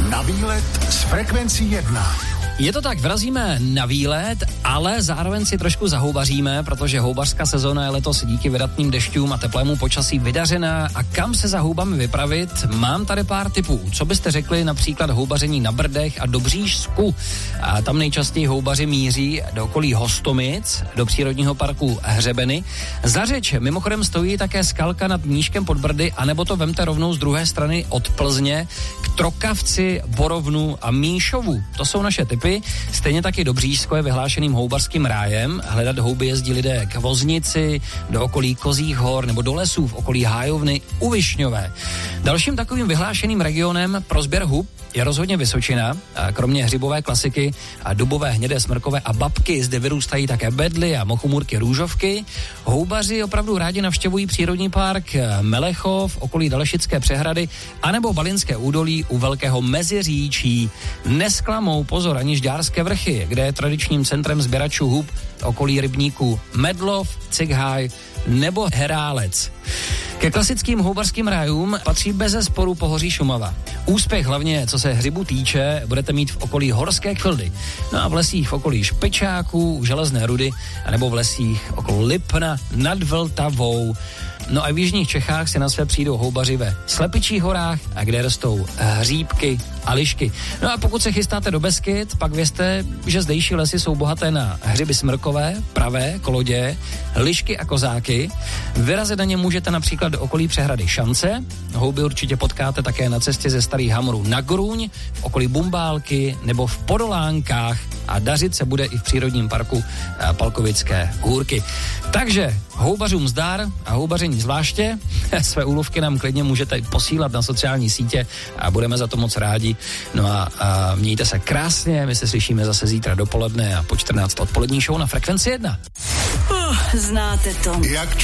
Na výlet s Frekvencí 1. Je to tak, vrazíme na výlet, ale zároveň si trošku zahoubaříme, protože houbařská sezóna je letos díky vydatným dešťům a teplému počasí vydařená. A kam se za houbami vypravit? Mám tady pár tipů. Co byste řekli například houbaření na Brdech a Dobřížsku? A tam nejčastěji houbaři míří do okolí Hostomic, do přírodního parku Hřebeny. Za řeč mimochodem stojí také Skalka nad Mníškem pod Brdy, anebo to vemte rovnou z druhé strany od Plzně k Trokavci, Borovnu a Míšovu. To jsou naše tipy. Stejně taky Dobřížsko je vyhlášeným houbařským rájem. Hledat houby jezdí lidé k Voznici, do okolí Kozích hor nebo do lesů v okolí Hájovny u Višňové. Dalším takovým vyhlášeným regionem pro sběr hub je rozhodně Vysočina. A kromě hřibové klasiky a dubové, hnědé, smrkové a babky zde vyrůstají také bedly a mochomůrky růžovky. Houbaři opravdu rádi navštěvují přírodní park Melechov, okolí Dalešické přehrady, anebo Balinské údolí u Velkého Meziříčí. Nesklamou pozor ani Žďárské vrchy, kde je tradičním centrem sběračů hub okolí rybníků Medlov, Cikháj nebo Herálec. Ke klasickým houbařským rájům patří bezesporu Pohoří Šumava. Úspěch hlavně, co se hřibu týče, budete mít v okolí Horské Kvildy. No a v lesích v okolí Špičáků, Železné Rudy, anebo v lesích okolo Lipna nad Vltavou. No a v jižních Čechách si na své přijdou houbaři ve Slepičích horách, a kde rostou hříbky a lišky. No a pokud se chystáte do Beskyd, pak vězte, že zdejší lesy jsou bohaté na hřiby smrkové, pravé, koloděje, lišky a kozáky. Vyrazit na ně můžete například do okolí přehrady Šance. Houby určitě potkáte také na cestě ze Starých Hamrů na Grůň, v okolí Bumbálky nebo v Podolánkách a dařit se bude i v přírodním parku Palkovické hůrky. Takže houbařům zdar a houbaření zvláště. Své úlovky nám klidně můžete posílat na sociální sítě a budeme za to moc rádi. No a mějte se krásně, my se slyšíme zase zítra dopoledne a po 14 odpolední show na Frekvenci 1. Znáte to. Jak